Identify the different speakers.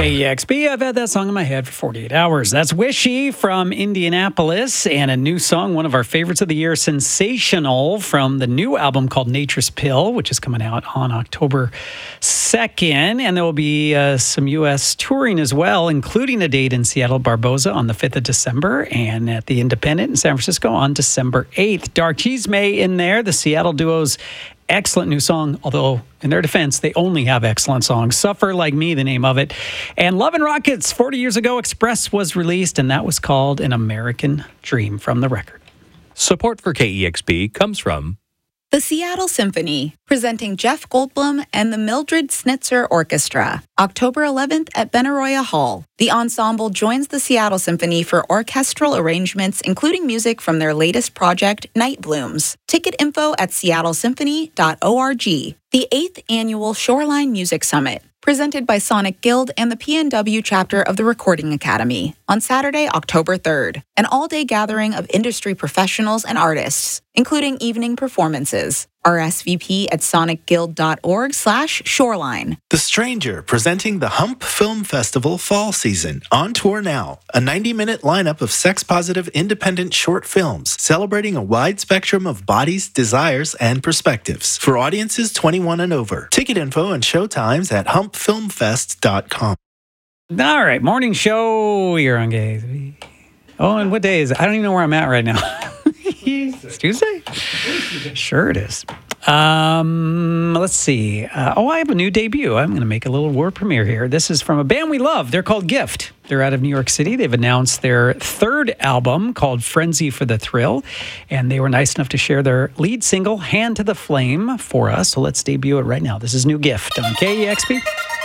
Speaker 1: KEXP, I've had that song in my head for 48 hours. That's Wishy from Indianapolis, and a new song, one of our favorites of the year, Sensational, from the new album called Nature's Pill, which is coming out on October 2nd. And there will be some U.S. touring as well, including a date in Seattle, Barboza on the 5th of December, and at the Independent in San Francisco on December 8th. Dark Cheese May in there, the Seattle duo's excellent new song, although in their defense, they only have excellent songs. Suffer Like Me, the name of it. And Love and Rockets, 40 years ago, Express was released, and that was called An American Dream from the record.
Speaker 2: Support for KEXP comes from
Speaker 3: the Seattle Symphony, presenting Jeff Goldblum and the Mildred Snitzer Orchestra, October 11th at Benaroya Hall. The ensemble joins the Seattle Symphony for orchestral arrangements, including music from their latest project, Night Blooms. Ticket info at seattlesymphony.org. The 8th Annual Shoreline Music Summit, presented by Sonic Guild and the PNW chapter of the Recording Academy, on Saturday, October 3rd. An all-day gathering of industry professionals and artists, including evening performances. RSVP at sonicguild.org/shoreline.
Speaker 4: The Stranger, presenting the Hump Film Festival Fall Season, on tour now. A 90-minute lineup of sex-positive independent short films, celebrating a wide spectrum of bodies, desires, and perspectives. For audiences 21 and over. Ticket info and show times at humpfilmfest.com.
Speaker 1: All right, morning show. You're on Gay. Oh, and what day is it? I don't even know where I'm at right now. It's Tuesday? Sure it is. Let's see. I have a new debut. I'm going to make a little world premiere here. This is from a band we love. They're called Gift. They're out of New York City. They've announced their third album called Frenzy for the Thrill, and they were nice enough to share their lead single, Hand to the Flame, for us. So let's debut it right now. This is New Gift on KEXP.